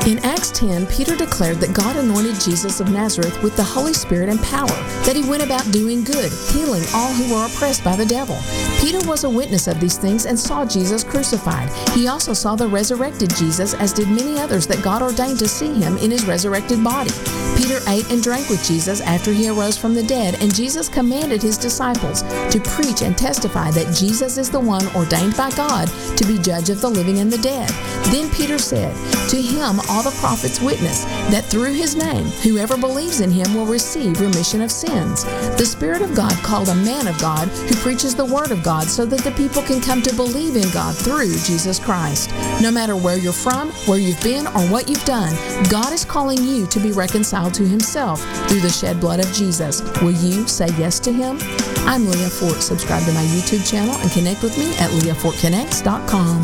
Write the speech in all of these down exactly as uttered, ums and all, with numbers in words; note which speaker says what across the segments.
Speaker 1: In Acts ten, Peter declared that God anointed Jesus of Nazareth with the Holy Spirit and power, that he went about doing good, healing all who were oppressed by the devil. Peter was a witness of these things and saw Jesus crucified. He also saw the resurrected Jesus, as did many others that God ordained to see him in his resurrected body. Peter ate and drank with Jesus after he arose from the dead, and Jesus commanded his disciples to preach and testify that Jesus is the one ordained by God to be judge of the living and the dead. Then Peter said, "To him all the prophets witness that through his name whoever believes in him will receive remission of sins." The Spirit of God called a man of God who preaches the Word of God so that the people can come to believe in God through Jesus Christ. No matter where you're from, where you've been, or what you've done, God is calling you to be reconciled to himself through the shed blood of Jesus. Will you say yes to him? I'm Leah Fort. Subscribe to my YouTube channel and connect with me at leah fort connects dot com.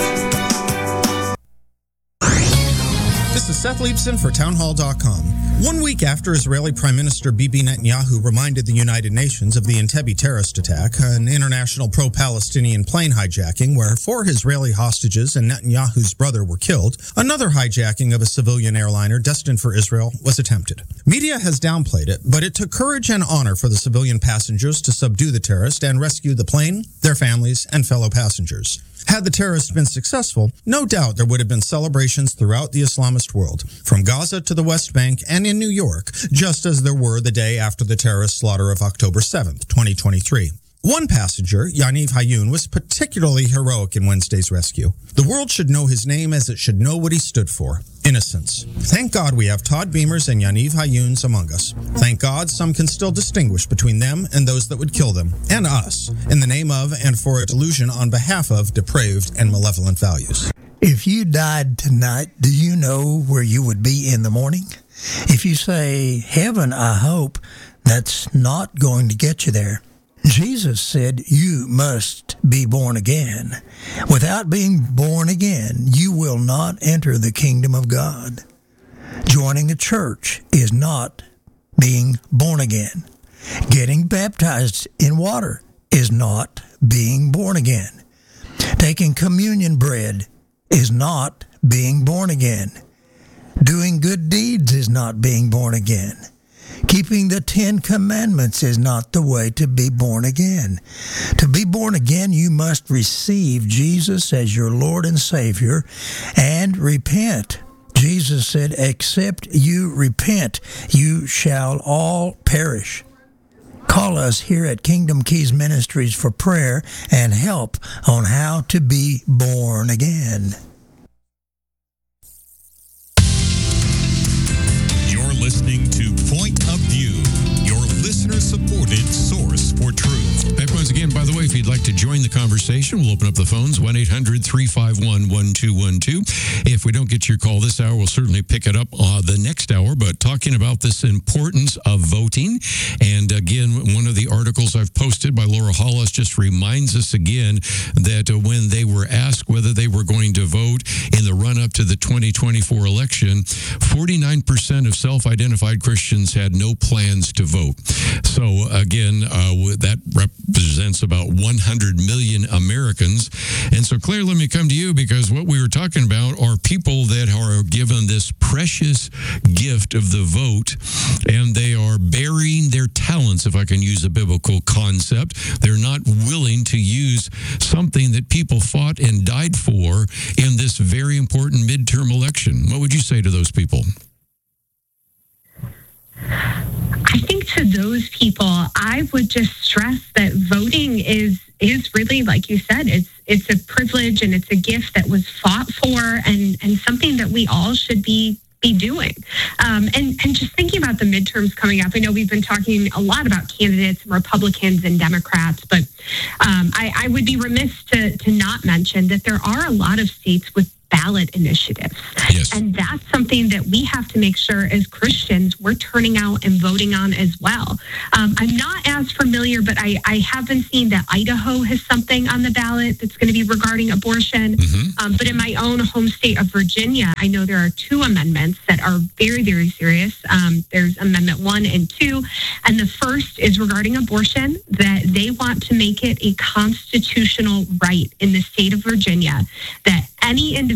Speaker 2: This is Seth Leibson for townhall dot com. One week after Israeli Prime Minister Bibi Netanyahu reminded the United Nations of the Entebbe terrorist attack, an international pro-Palestinian plane hijacking where four Israeli hostages and Netanyahu's brother were killed, another hijacking of a civilian airliner destined for Israel was attempted. Media has downplayed it, but it took courage and honor for the civilian passengers to subdue the terrorist and rescue the plane, their families, and fellow passengers. Had the terrorists been successful, no doubt there would have been celebrations throughout the Islamist world, from Gaza to the West Bank and in New York, just as there were the day after the terrorist slaughter of October seventh, twenty twenty-three. One passenger, Yaniv Hayun, was particularly heroic in Wednesday's rescue. The world should know his name as it should know what he stood for: innocence. Thank God we have Todd Beamers and Yaniv Hayuns among us. Thank God some can still distinguish between them and those that would kill them, and us, in the name of and for a delusion on behalf of depraved and malevolent values.
Speaker 3: If you died tonight, do you know where you would be in the morning? If you say, heaven, I hope, that's not going to get you there. Jesus said you must be born again. Without being born again, you will not enter the kingdom of God. Joining a church is not being born again. Getting baptized in water is not being born again. Taking communion bread is not being born again. Doing good deeds is not being born again. Keeping the Ten Commandments is not the way to be born again. To be born again, you must receive Jesus as your Lord and Savior and repent. Jesus said, except you repent, you shall all perish. Call us here at Kingdom Keys Ministries for prayer and help on how to be born again.
Speaker 4: Listening to Point of View, your listener-supported source for truth.
Speaker 5: Back once again, by the way, if you'd like to join the conversation, we'll open up the phones, one eight hundred three five one one two one two. If we don't get your call this hour, we'll certainly pick it up uh, the next hour, but talking about this importance of voting. And again, one of the articles I've posted by Laura Hollis just reminds us again that uh, when they were asked whether they were going to vote in the run-up to the twenty twenty-four election, forty-nine percent of self-identified Christians had no plans to vote. So again, uh, that represents about one hundred million Americans. And so, Claire, let me come to you, because what we were talking about are people that are given this precious gift of the vote, and they are burying their talents, if I can use a biblical concept. They're not willing to use something that people fought and died for in this very important midterm election. What would you say to those people?
Speaker 6: I think to those people, I would just stress that voting is is really, like you said, it's it's a privilege and it's a gift that was fought for, and, and something that we all should be be doing. Um, and, and just thinking about the midterms coming up, I know we've been talking a lot about candidates, Republicans and Democrats, but um, I, I would be remiss to, to not mention that there are a lot of states with ballot initiatives.
Speaker 5: Yes.
Speaker 6: And that's something that we have to make sure as Christians we're turning out and voting on as well. Um, I'm not as familiar, but I, I have been seeing that Idaho has something on the ballot that's going to be regarding abortion. Mm-hmm. Um, but in my own home state of Virginia, I know there are two amendments that are very, very serious. Um, there's Amendment one and two. And the first is regarding abortion, that they want to make it a constitutional right in the state of Virginia that any individual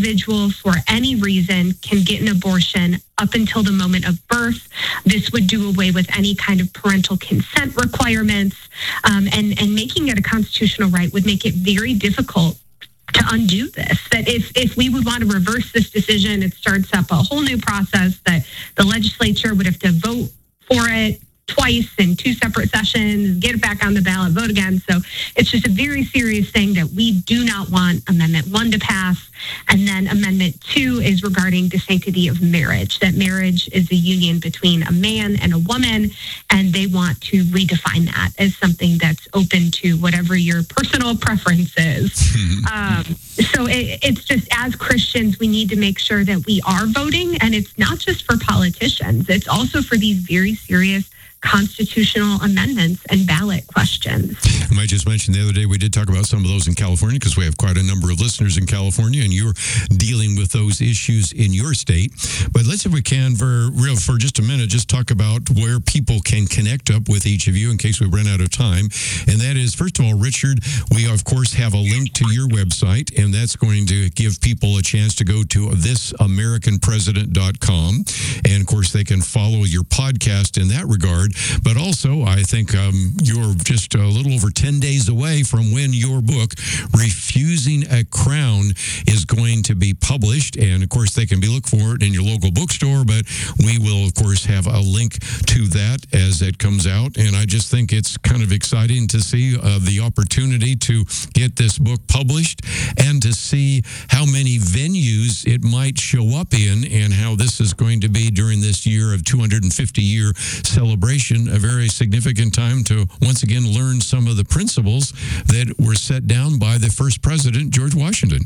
Speaker 6: individual for any reason can get an abortion up until the moment of birth. This would do away with any kind of parental consent requirements, um, and, and making it a constitutional right would make it very difficult to undo this. That if, if we would want to reverse this decision, it starts up a whole new process that the legislature would have to vote for it twice in two separate sessions, get it back on the ballot, vote again. So it's just a very serious thing that we do not want Amendment one to pass. And then Amendment two is regarding the sanctity of marriage, that marriage is a union between a man and a woman, and they want to redefine that as something that's open to whatever your personal preference is. um, so it, it's just, as Christians, we need to make sure that we are voting, and it's not just for politicians, it's also for these very serious constitutional amendments and ballot questions.
Speaker 5: I might just mention the other day we did talk about some of those in California, because we have quite a number of listeners in California, and you're dealing with those issues in your state. But let's, if we can, for real, for just a minute, just talk about where people can connect up with each of you in case we run out of time. And that is, first of all, Richard, we of course have a link to your website, and that's going to give people a chance to go to this american president dot com. And of course, they can follow your podcast in that regard. But also, I think um, you're just a little over ten days away from when your book, Refusing a Crown, is going to be published. And, of course, they can be looking for it in your local bookstore, but we will, of course, have a link to that as it comes out. And I just think it's kind of exciting to see uh, the opportunity to get this book published and to see how many venues it might show up in, and how this is going to be during this year of two hundred fifty year celebration. A very significant time to once again learn some of the principles that were set down by the first president, George Washington.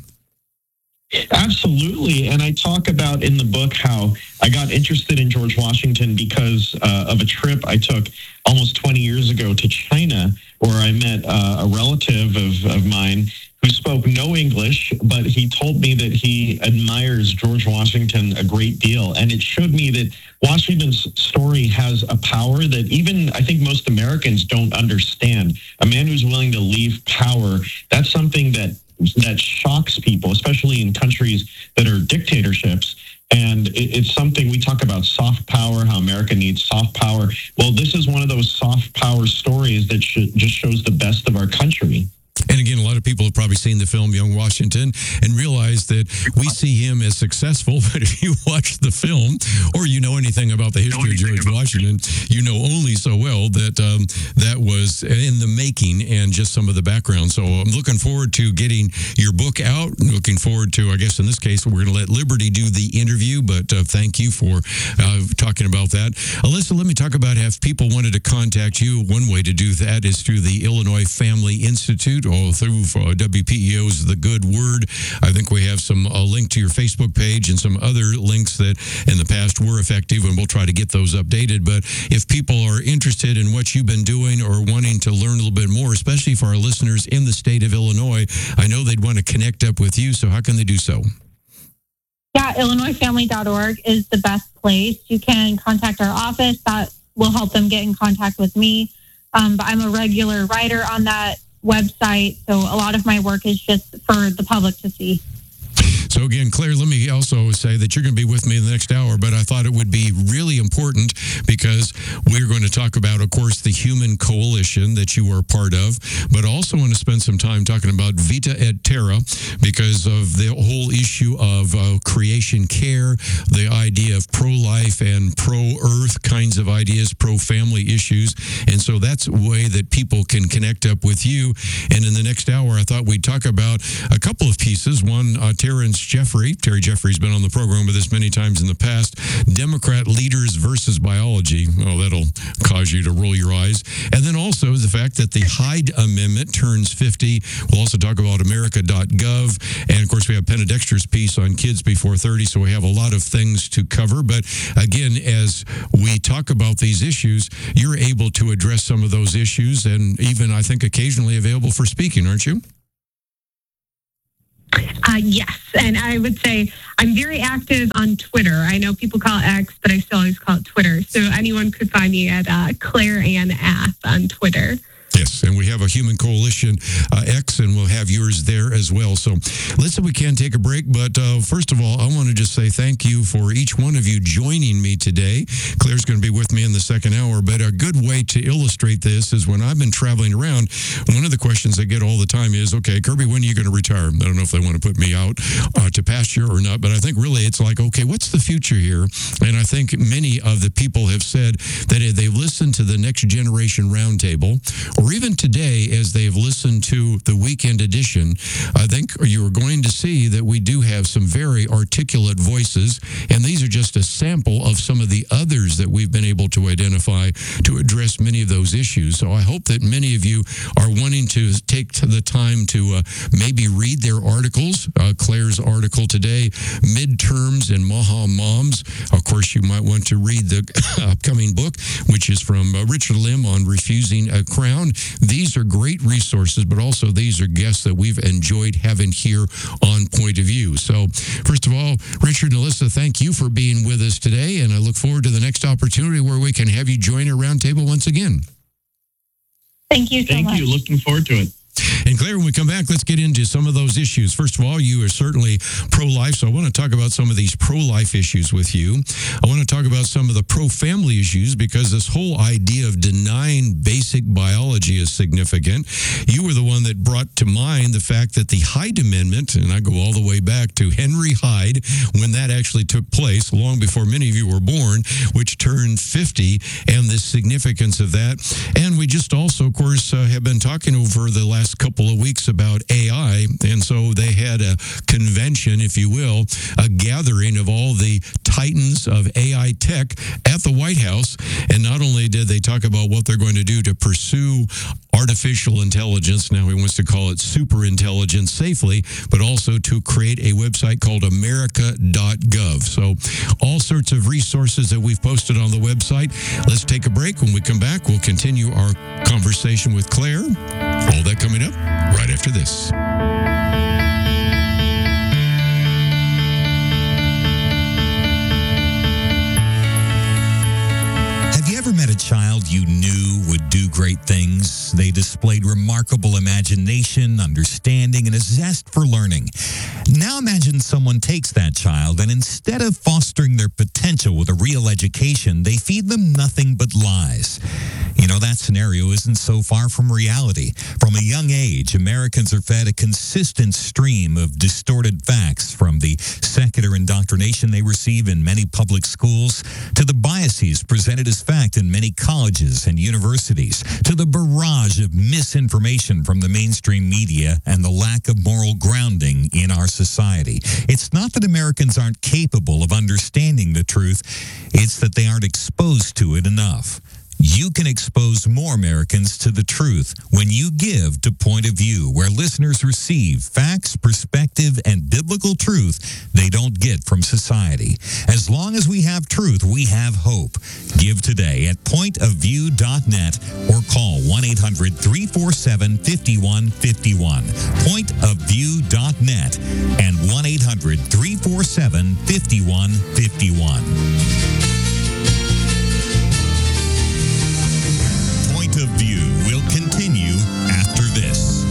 Speaker 7: Absolutely. And I talk about in the book how I got interested in George Washington because uh, of a trip I took almost twenty years ago to China, where I met uh, a relative of, of mine who spoke no English, but he told me that he admires George Washington a great deal. And it showed me that Washington's story has a power that even I think most Americans don't understand. A man who's willing to leave power, that's something that that shocks people, especially in countries that are dictatorships. And it, it's something we talk about, soft power, how America needs soft power. Well, this is one of those soft power stories that sh- just shows the best of our country.
Speaker 5: And again, a lot of people have probably seen the film Young Washington and realized that we see him as successful. But if you watch the film, or you know anything about the history of George Washington, you know only so well that um, that was in the making and just some of the background. So I'm looking forward to getting your book out. Looking forward to, I guess in this case, we're going to let Liberty do the interview. But uh, thank you for uh, talking about that. Alyssa, let me talk about, if people wanted to contact you, one way to do that is through the Illinois Family Institute, or through uh, W P E O's The Good Word. I think we have some uh, link to your Facebook page and some other links that in the past were effective, and we'll try to get those updated. But if people are interested in what you've been doing or wanting to learn a little bit more, especially for our listeners in the state of Illinois, I know they'd want to connect up with you. So how can they do so?
Speaker 8: Yeah, illinois family dot org is the best place. You can contact our office. That will help them get in contact with me. Um, but I'm a regular writer on that website, so a lot of my work is just for the public to see.
Speaker 5: So again, Claire, let me also say that you're going to be with me in the next hour, but I thought it would be really important because we're going to talk about, of course, the Human Coalition that you are part of, but also want to spend some time talking about Vita et Terra because of the whole issue of uh, creation care, the idea of pro-life and pro-earth kinds of ideas, pro-family issues. And so that's a way that people can connect up with you. And in the next hour, I thought we'd talk about a couple of pieces. One, uh, Terrence Jeffrey. Terry Jeffrey's been on the program with us many times in the past. Democrat leaders versus biology. Oh, that'll cause you to roll your eyes. And then also the fact that the Hyde Amendment turns fifty. We'll also talk about america dot gov. And of course, we have Penna Dexter's piece on kids before thirty. So we have a lot of things to cover. But again, as we talk about these issues, you're able to address some of those issues and even, I think, occasionally available for speaking, aren't you?
Speaker 6: Uh, yes, and I would say I'm very active on Twitter. I know people call it X, but I still always call it Twitter. So anyone could find me at uh, Claire Ann Ath on Twitter.
Speaker 5: Yes, and we have a Human Coalition uh, X, and we'll have yours there as well. So listen, we can take a break, but uh, first of all, I want to just say thank you for each one of you joining me today. Claire's going to be with me in the second hour, but a good way to illustrate this is when I've been traveling around, one of the questions I get all the time is, okay, Kirby, when are you going to retire? I don't know if they want to put me out uh, to pasture or not, but I think really it's like, okay, what's the future here? And I think many of the people have said that they've listened to the Next Generation Roundtable, or even today, as they've listened to the weekend edition, I think you're going to see that we do have some very articulate voices, and these are just a sample of some of the others that we've been able to identify to address many of those issues. So I hope that many of you are wanting to take the time to uh, maybe read their articles. Uh, Claire's article today, Midterms and Maha Moms. Of course, you might want to read the upcoming book, which is from uh, Richard Lim on Refusing a Crown. These are great resources, but also these are guests that we've enjoyed having here on Point of View. So, first of all, Richard and Alyssa, thank you for being with us today, and I look forward to the next opportunity where we can have you join our roundtable once again.
Speaker 8: Thank you so
Speaker 7: Thank
Speaker 8: much.
Speaker 7: you. Looking forward to it.
Speaker 5: And Claire, when we come back, let's get into some of those issues. First of all, you are certainly pro-life, so I want to talk about some of these pro-life issues with you. I want to talk about some of the pro-family issues because this whole idea of denying basic biology is significant. You were the one that brought to mind the fact that the Hyde Amendment, and I go all the way back to Henry Hyde, when that actually took place, long before many of you were born, which turned fifty, and the significance of that. And we just also, of course, uh, have been talking over the last couple of weeks about A I, and so they had a convention, if you will, a gathering of all the titans of A I tech at the White House, and not only did they talk about what they're going to do to pursue artificial intelligence, now he wants to call it super intelligence safely, but also to create a website called America dot gov. So all sorts of resources that we've posted on the website. Let's take a break. When we come back, we'll continue our conversation with Claire. All that coming up right after this.
Speaker 9: Have you ever met a child you knew would do great things? They displayed remarkable imagination, understanding, and a zest for learning. Now imagine someone takes that child and instead of fostering their potential with a real education, they feed them nothing but lies. You know, that scenario isn't so far from reality. From a young age, Americans are fed a consistent stream of distorted facts, from the secular indoctrination they receive in many public schools to the biases presented as fact in many colleges and universities, to the barrage of misinformation from the mainstream media and the lack of moral grounding in our society. It's not that Americans aren't capable of understanding the truth, it's that they aren't exposed to it enough. You can expose more Americans to the truth when you give to Point of View, where listeners receive facts, perspective, and biblical truth they don't get from society. As long as we have truth, we have hope. Give today at point of view dot net or call one eight hundred three four seven five one five one. point of view dot net and one eight hundred three four seven five one five one. Of View will continue after this.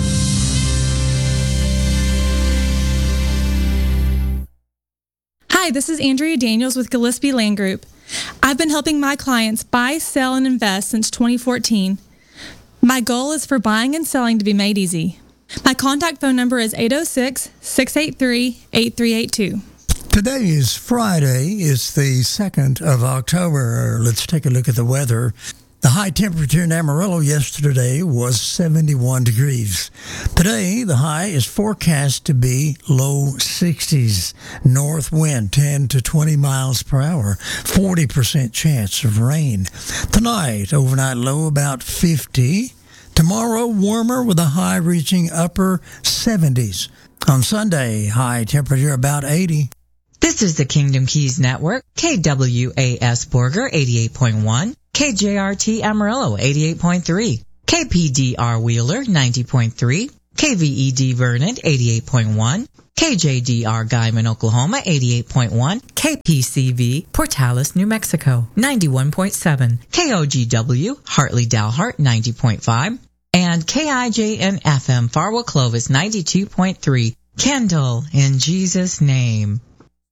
Speaker 10: Hi, this is Andrea Daniels with Gillespie Land Group. I've been helping my clients buy, sell, and invest since twenty fourteen. My goal is for buying and selling to be made easy. My contact phone number is eight oh six, six eight three, eight three eight two.
Speaker 3: Today is Friday. It's the second of October. Let's take a look at the weather. The high temperature in Amarillo yesterday was seventy-one degrees. Today, the high is forecast to be low sixties. North wind ten to twenty miles per hour. forty percent chance of rain. Tonight, overnight low about fifty. Tomorrow, warmer with a high reaching upper seventies. On Sunday, high temperature about eighty.
Speaker 11: This is the Kingdom Keys Network, K W A S Borger eighty-eight point one. K J R T Amarillo eighty-eight point three, K P D R Wheeler ninety point three, K V E D Vernon eighty-eight point one, K J D R Guyman, Oklahoma eighty-eight point one, K P C V Portales, New Mexico ninety-one point seven, K O G W Hartley Dalhart ninety point five, and K I J N F M Farwell Clovis ninety-two point three. Kendall, in Jesus' name.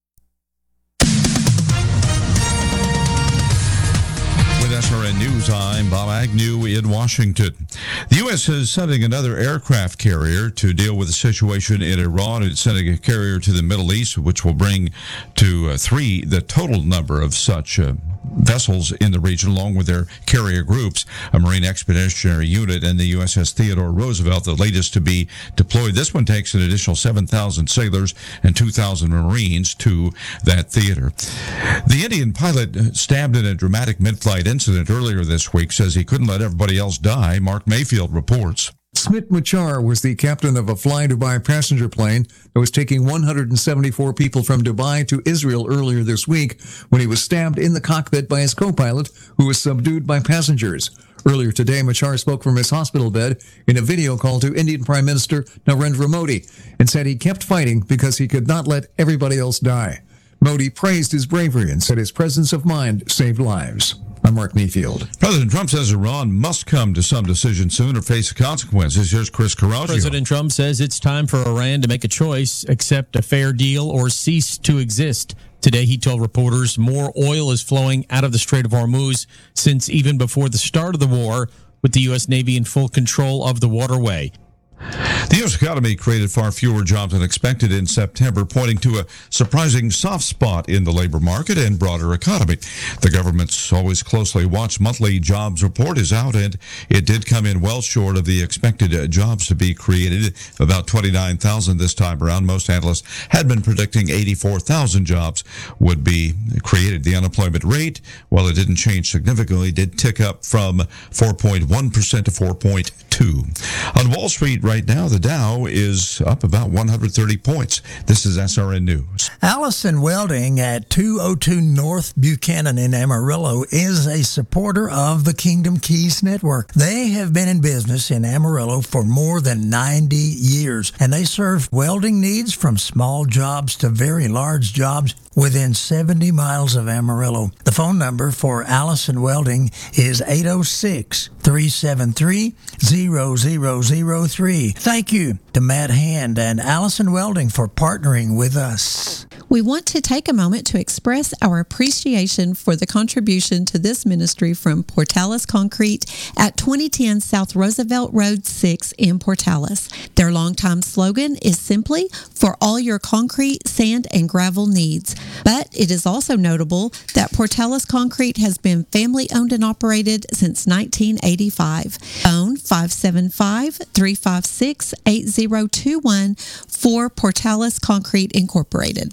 Speaker 12: With S R N News, I'm Bob Agnew in Washington. The U S is sending another aircraft carrier to deal with the situation in Iran. It's sending a carrier to the Middle East, which will bring to uh, three the total number of such uh, vessels in the region, along with their carrier groups, a Marine Expeditionary Unit, and the U S S Theodore Roosevelt, the latest to be deployed. This one takes an additional seven thousand sailors and two thousand Marines to that theater. The Indian pilot stabbed in a dramatic mid-flight incident earlier this week says he couldn't let everybody else die. Mark Mayfield reports.
Speaker 13: Smit Machar was the captain of a Fly Dubai passenger plane that was taking one hundred seventy-four people from Dubai to Israel earlier this week when he was stabbed in the cockpit by his co-pilot, who was subdued by passengers. Earlier today, Machar spoke from his hospital bed in a video call to Indian Prime Minister Narendra Modi and said he kept fighting because he could not let everybody else die. Modi praised his bravery and said his presence of mind saved lives. I'm Mark Mayfield.
Speaker 12: President Trump says Iran must come to some decision soon or face the consequences. Here's Chris Carrasco.
Speaker 14: President Trump says it's time for Iran to make a choice, accept a fair deal, or cease to exist. Today, he told reporters more oil is flowing out of the Strait of Hormuz since even before the start of the war, with the U S. Navy in full control of the waterway.
Speaker 12: The U S economy created far fewer jobs than expected in September, pointing to a surprising soft spot in the labor market and broader economy. The government's always closely watched monthly jobs report is out, and it did come in well short of the expected jobs to be created, about twenty-nine thousand this time around. Most analysts had been predicting eighty-four thousand jobs would be created. The unemployment rate, while it didn't change significantly, did tick up from four point one percent to four point two. On Wall Street right now, the Dow is up about one hundred thirty points. This is S R N News.
Speaker 3: Allison Welding at two oh two North Buchanan in Amarillo is a supporter of the Kingdom Keys Network. They have been in business in Amarillo for more than ninety years, and they serve welding needs from small jobs to very large jobs within seventy miles of Amarillo. The phone number for Allison Welding is eight oh six, three seven three, zero zero zero three. Thank you to Matt Hand and Allison Welding for partnering with us.
Speaker 15: We want to take a moment to express our appreciation for the contribution to this ministry from Portales Concrete at twenty ten South Roosevelt Road six in Portales. Their longtime slogan is simply, for all your concrete, sand, and gravel needs. But it is also notable that Portales Concrete has been family-owned and operated since nineteen eighty-five. Phone five seven five, three five six, eight zero two one for Portales Concrete Incorporated.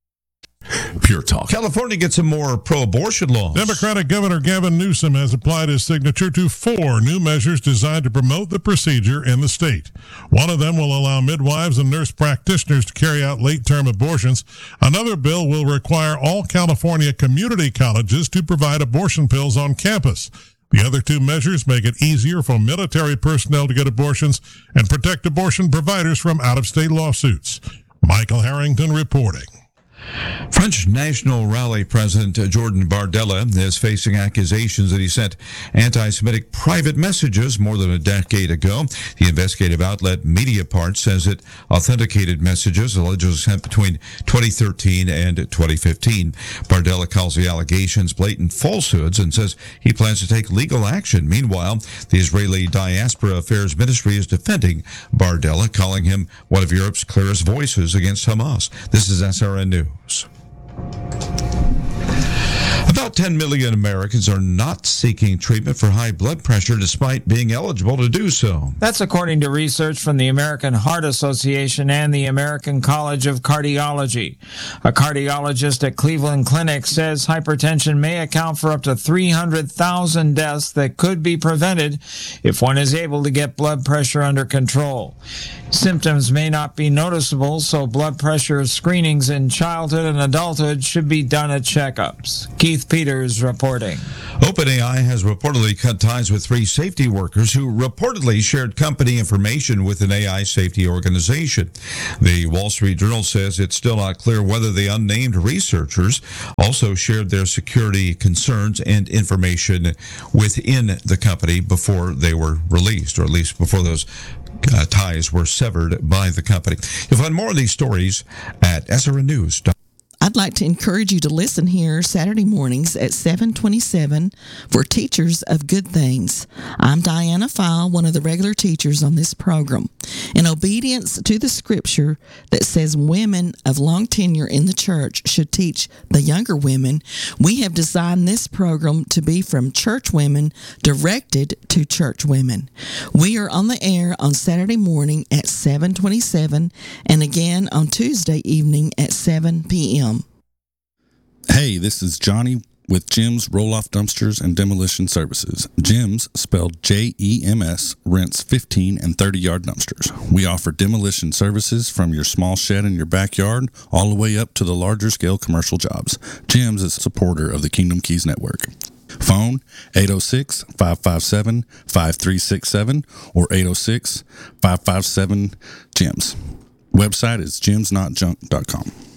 Speaker 12: Pure Talk. California gets some more pro-abortion laws.
Speaker 16: Democratic Governor Gavin Newsom has applied his signature to four new measures designed to promote the procedure in the state. One of them will allow midwives and nurse practitioners to carry out late-term abortions. Another bill will require all California community colleges to provide abortion pills on campus. The other two measures make it easier for military personnel to get abortions and protect abortion providers from out-of-state lawsuits. Michael Harrington reporting.
Speaker 12: French National Rally President Jordan Bardella is facing accusations that he sent anti-Semitic private messages more than a decade ago. The investigative outlet Mediapart says it authenticated messages allegedly sent between twenty thirteen and twenty fifteen. Bardella calls the allegations blatant falsehoods and says he plans to take legal action. Meanwhile, the Israeli Diaspora Affairs Ministry is defending Bardella, calling him one of Europe's clearest voices against Hamas. This is S R N News. About ten million Americans are not seeking treatment for high blood pressure despite being eligible to do so.
Speaker 17: That's according to research from the American Heart Association and the American College of Cardiology. A cardiologist at Cleveland Clinic says hypertension may account for up to three hundred thousand deaths that could be prevented if one is able to get blood pressure under control. Symptoms may not be noticeable, so blood pressure screenings in childhood and adulthood should be done at checkups. Keith Peters reporting.
Speaker 12: OpenAI has reportedly cut ties with three safety workers who reportedly shared company information with an A I safety organization. The Wall Street Journal says it's still not clear whether the unnamed researchers also shared their security concerns and information within the company before they were released, or at least before those uh, ties were severed by the company. You'll find more of these stories at S R N News dot com.
Speaker 18: I'd like to encourage you to listen here Saturday mornings at seven twenty-seven for Teachers of Good Things. I'm Diana File, one of the regular teachers on this program. In obedience to the scripture that says women of long tenure in the church should teach the younger women, we have designed this program to be from church women directed to church women. We are on the air on Saturday morning at seven twenty-seven and again on Tuesday evening at seven p.m.
Speaker 19: Hey, this is Johnny with Jim's Roll-Off Dumpsters and Demolition Services. Jim's, spelled J E M S, rents fifteen and thirty-yard dumpsters. We offer demolition services from your small shed in your backyard all the way up to the larger scale commercial jobs. Jim's is a supporter of the Kingdom Keys Network. Phone eight oh six, five five seven, five three six seven or eight oh six, five five seven, Jims. Website is jims not junk dot com.